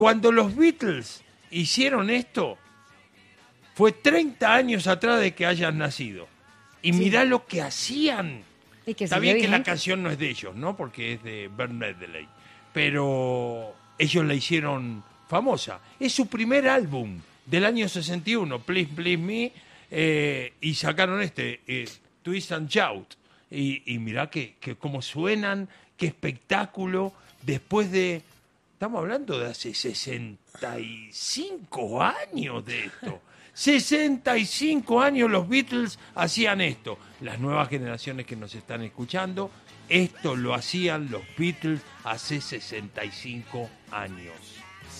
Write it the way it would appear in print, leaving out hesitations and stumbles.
Cuando los Beatles hicieron esto, fue 30 años atrás de que hayas nacido. Y mirá lo que hacían. Y que Está siguió bien que la vigente. canción no es de ellos, ¿no? Porque es de Bert Medley. Pero ellos la hicieron famosa. Es su primer álbum del año 61, Please Please Me, y sacaron Twist and Shout. Y mirá que cómo suenan, qué espectáculo, después de... Estamos hablando de hace 65 años de esto. 65 años los Beatles hacían esto. Las nuevas generaciones que nos están escuchando, esto lo hacían los Beatles hace 65 años.